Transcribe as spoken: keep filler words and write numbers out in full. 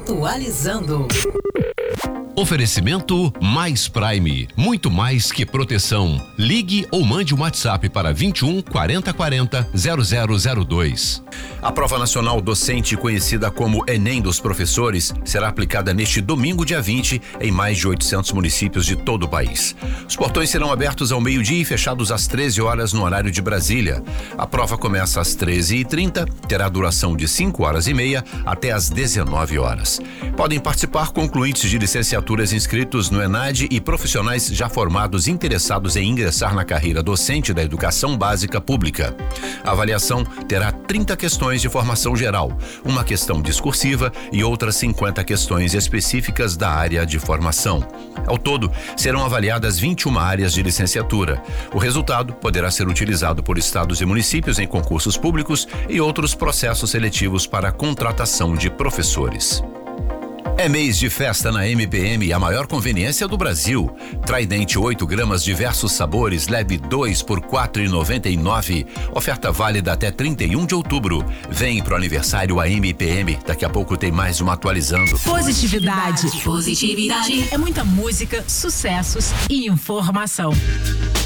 Atualizando. Oferecimento Mais Prime, muito mais que proteção. Ligue ou mande um WhatsApp para vinte e um, quarenta, quarenta, zero zero zero dois. A prova nacional docente, conhecida como Enem dos professores, será aplicada neste domingo, dia vinte, em mais de oitocentos municípios de todo o país. Os portões serão abertos ao meio-dia e fechados às treze horas no horário de Brasília. A prova começa às treze e trinta, terá duração de cinco horas e meia até às dezenove horas. Podem participar concluintes de licenciatura inscritos no ENAD e profissionais já formados interessados em ingressar na carreira docente da educação básica pública. A avaliação terá trinta questões de formação geral, uma questão discursiva e outras cinquenta questões específicas da área de formação. Ao todo, serão avaliadas vinte e uma áreas de licenciatura. O resultado poderá ser utilizado por estados e municípios em concursos públicos e outros processos seletivos para a contratação de professores. É mês de festa na M P M, a maior conveniência do Brasil. Tridente oito gramas, diversos sabores, leve dois por quatro e noventa e nove. Oferta válida até trinta e um de outubro. Vem pro aniversário a M P M. Daqui a pouco tem mais uma atualizando. Positividade. Positividade. É muita música, sucessos e informação.